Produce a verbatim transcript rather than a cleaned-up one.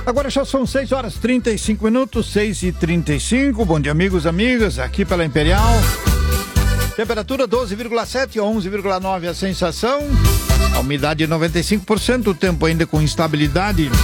Agora já são seis horas e trinta e cinco minutos, seis e trinta e cinco. Bom dia, amigos, amigas, aqui pela Imperial. Temperatura doze vírgula sete, onze vírgula nove a sensação. A umidade noventa e cinco por cento, o tempo ainda com instabilidade.